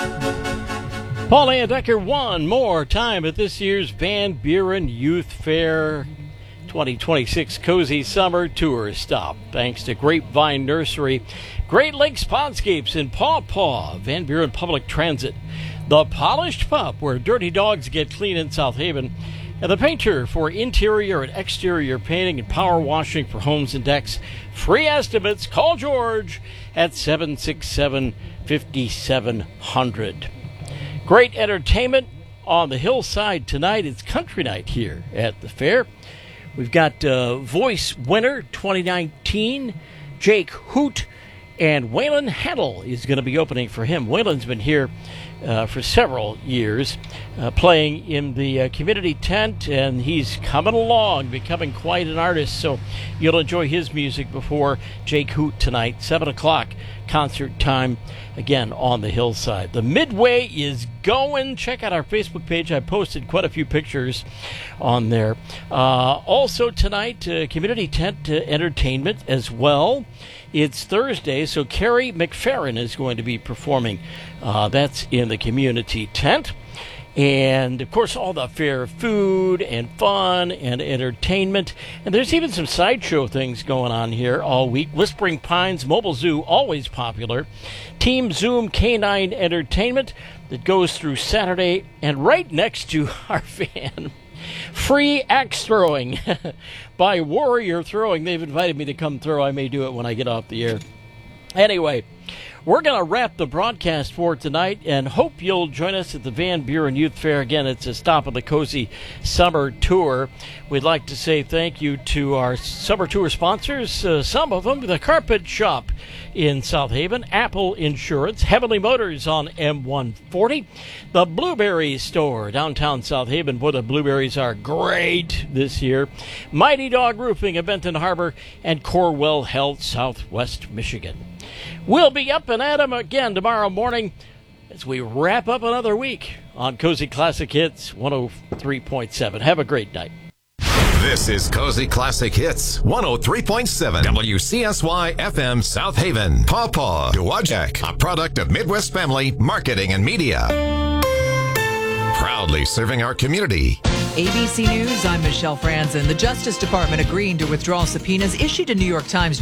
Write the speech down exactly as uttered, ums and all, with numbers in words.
Paul Landecker one more time at this year's Van Buren Youth Fair twenty twenty-six Cozy Summer Tour Stop. Thanks to Grapevine Nursery, Great Lakes Pondscapes, and Paw Paw, Van Buren Public Transit, The Polished Pup, where dirty dogs get clean in South Haven, and The Painter for interior and exterior painting and power washing for homes and decks. Free estimates. Call George at seven six seven, five seven zero zero. Great entertainment on the hillside tonight. It's country night here at the fair. We've got uh, Voice winner twenty nineteen, Jake Hoot, and Waylon Handel is going to be opening for him. Waylon's been here uh, for several years, uh, playing in the uh, community tent, and he's coming along, becoming quite an artist, so you'll enjoy his music before Jake Hoot tonight, seven o'clock, concert time, again, on the hillside. The Midway is going. Check out our Facebook page. I posted quite a few pictures on there. Uh, also tonight, uh, community tent uh, entertainment as well. It's Thursday, so Carrie McFerrin is going to be performing. Uh, that's in the community tent. And, of course, all the fair food and fun and entertainment. And there's even some sideshow things going on here all week. Whispering Pines Mobile Zoo, always popular. Team Zoom Canine Entertainment that goes through Saturday. And right next to our van, free axe throwing by Warrior Throwing. They've invited me to come throw. I may do it when I get off the air. Anyway, we're going to wrap the broadcast for tonight and hope you'll join us at the Van Buren Youth Fair. Again, it's a stop of the Cozy Summer Tour. We'd like to say thank you to our summer tour sponsors, uh, some of them, the Carpet Shop in South Haven, Apple Insurance, Heavenly Motors on M one forty, the Blueberry Store, downtown South Haven. Boy, the blueberries are great this year. Mighty Dog Roofing of Benton Harbor, and Corewell Health, Southwest Michigan. We'll be up and at 'em again tomorrow morning as we wrap up another week on Cozy Classic Hits one oh three point seven. Have a great night. This is Cozy Classic Hits one oh three point seven W C S Y F M South Haven. Paw Paw Dowagiac, a product of Midwest Family Marketing and Media. Proudly serving our community. A B C News, I'm Michelle Franzen. The Justice Department agreeing to withdraw subpoenas issued to New York Times